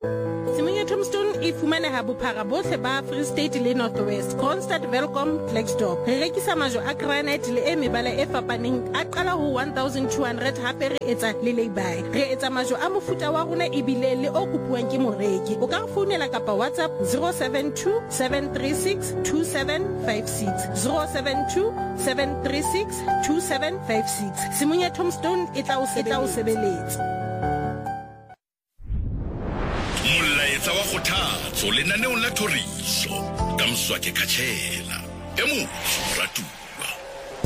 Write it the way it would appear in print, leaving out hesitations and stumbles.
Simonye Tombstone e fumaneha bophara bohle ba Free State le North West, Kroonstad, Welkom, Klerksdorp. Re rekisa majwe a granite le e mebala e fapaneng a qala ho 1200 hape re etsa le lay-by. Re etsa majwe a mofuta wa rona ebile le o kopuwang ke moreki. O ka re founela kapa WhatsApp 072 736 2756 072 736 2756. Simonye Tombstone e tla o sebeletsa. Molaetsa wa kgothatso lenaneong la thoriso ka Mswake Khatshela e mo ratu